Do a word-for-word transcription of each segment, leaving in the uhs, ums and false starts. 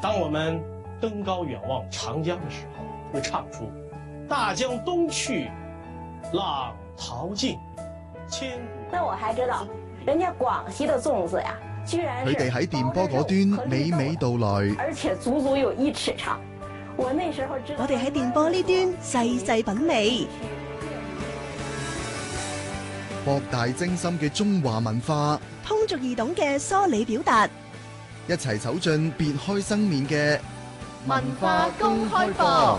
當我們登高遠望長江的時候，會唱出大江東去，浪淘盡，千古。 那我還知道，人家廣西的粽子呀，居然佢哋喺電波嗰端娓娓道來， 而且足足有一尺長。我那時候知道， 我哋喺電波呢端細細品味， 博大精深嘅中華文化， 通俗易懂嘅梳理表達， 一齊走進別開生面嘅文化公開課。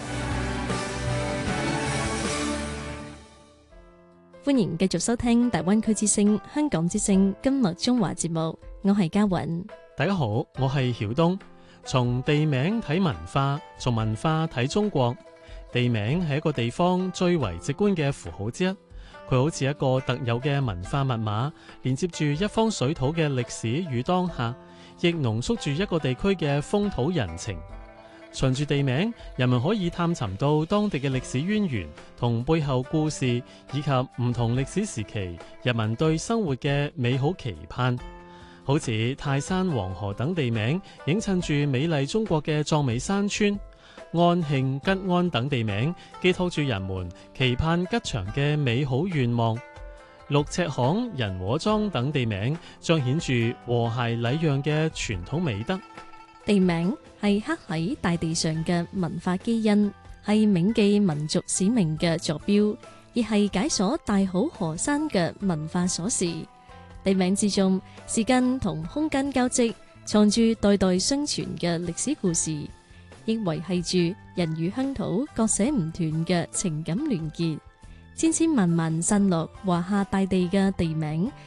歡迎繼續收聽大灣區之聲、香港之聲今日中華節目，我係嘉韻。 大家好，我係曉東。從地名睇文化，從文化睇中國。地名係一個地方最為直觀嘅符號之一，佢好似一個特有嘅文化密碼，連接住一方水土嘅歷史與當下，亦濃縮住一個地區嘅風土人情。循住地名，人們可以探尋到當地嘅歷史淵源同背後故事，以及唔同歷史時期人民對生活嘅美好期盼。好似泰山、黃河等地名，映襯住美麗中國嘅壯美山川；安慶、吉安等地名，寄託住人們期盼吉祥嘅美好願望。六尺巷、人和莊等地名，彰顯住和諧禮讓嘅傳統美德。 地名係刻喺大地上嘅文化基因，係銘記民族使命嘅座標，亦係解鎖大好河山嘅文化鎖匙。地名之中，時間同空間交織，藏住代代相傳嘅歷史故事，亦維繫住人與鄉土割捨唔斷嘅情感聯結。千千萬萬散落華夏大地嘅地名，